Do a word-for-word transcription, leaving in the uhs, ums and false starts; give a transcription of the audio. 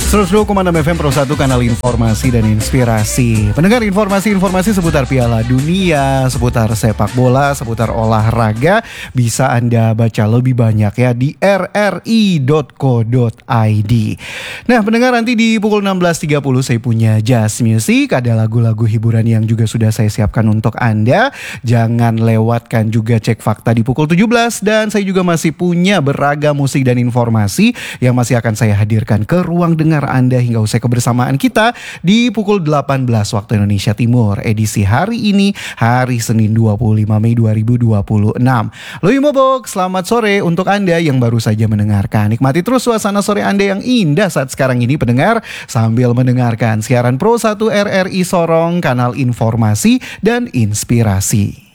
seratus dua koma enam F M Pro satu, kanal informasi dan inspirasi. Pendengar, informasi-informasi seputar Piala Dunia, seputar sepak bola, seputar olahraga bisa Anda baca lebih banyak ya di r r i dot co dot i d. Nah, pendengar, nanti di pukul enam belas tiga puluh saya punya Jazz Music, ada lagu-lagu hiburan yang juga sudah saya siapkan untuk Anda. Jangan lewatkan juga cek fakta di pukul tujuh belas, dan saya juga masih punya beragam musik dan informasi yang masih akan saya hadirkan ke ruang dengar Anda hingga usai kebersamaan kita di pukul delapan belas waktu Indonesia Timur. Edisi hari ini, hari Senin dua puluh lima Mei dua ribu dua puluh enam. Lui Mobok, selamat sore untuk Anda yang baru saja mendengarkan. Nikmati terus suasana sore Anda yang indah saat sekarang ini, pendengar, sambil mendengarkan siaran Pro satu R R I Sorong, kanal informasi dan inspirasi.